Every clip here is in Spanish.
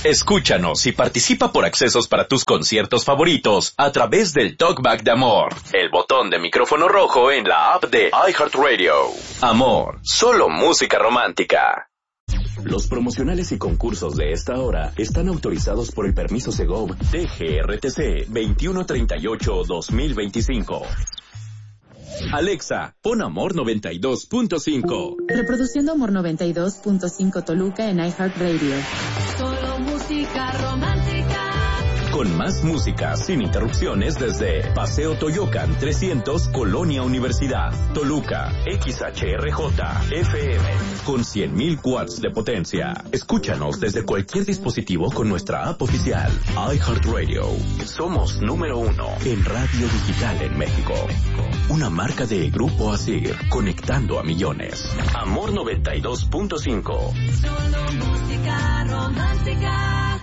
Escúchanos y participa por accesos para tus conciertos favoritos a través del Talkback de Amor, el botón de micrófono rojo en la app de iHeartRadio. Amor, solo música romántica. Los promocionales y concursos de esta hora están autorizados por el permiso Segov DGRTC 2138-2025. Alexa, pon Amor 92.5. Reproduciendo Amor 92.5 Toluca en iHeartRadio. Solo música romántica. Con más música sin interrupciones desde Paseo Toyocan 300, Colonia Universidad, Toluca, XHRJ, FM, con 100,000 watts de potencia. Escúchanos desde cualquier dispositivo con nuestra app oficial, iHeartRadio. Somos número 1 en radio digital en México. Una marca de Grupo Asir, conectando a millones. Amor 92.5. Solo música romántica.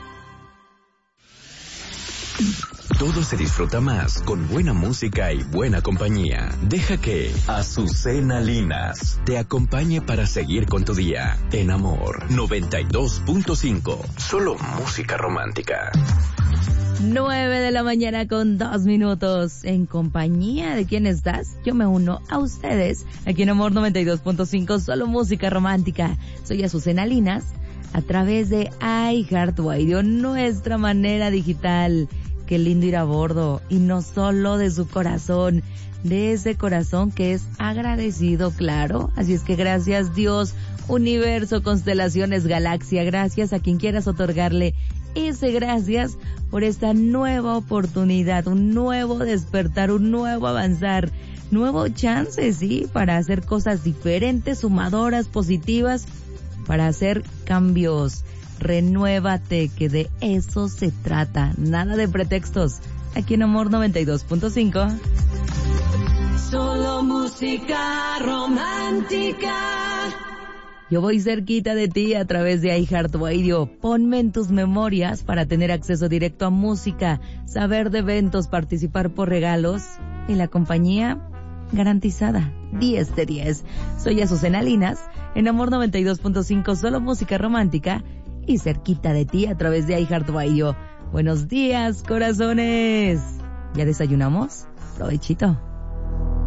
Todo se disfruta más con buena música y buena compañía. Deja que Azucena Linas te acompañe para seguir con tu día. En Amor 92.5. Solo música romántica. 9 de la mañana con 2 minutos. ¿En compañía de quién estás? Yo me uno a ustedes aquí en Amor 92.5. Solo música romántica. Soy Azucena Linas a través de iHeartRadio, nuestra manera digital. Qué lindo ir a bordo, y no solo de su corazón, de ese corazón que es agradecido, claro. Así es que gracias Dios, universo, constelaciones, galaxia, gracias a quien quieras otorgarle ese gracias por esta nueva oportunidad, un nuevo despertar, un nuevo avanzar, nuevo chance, sí, para hacer cosas diferentes, sumadoras, positivas, para hacer cambios. Renuévate, que de eso se trata. Nada de pretextos. Aquí en Amor 92.5. Solo música romántica. Yo voy cerquita de ti a través de iHeartRadio. Ponme en tus memorias para tener acceso directo a música, saber de eventos, participar por regalos y la compañía garantizada. 10 de 10. Soy Azucena Linas en Amor 92.5, solo música romántica, y cerquita de ti a través de iHeartRadio. Buenos días, corazones. ¿Ya desayunamos? Provechito.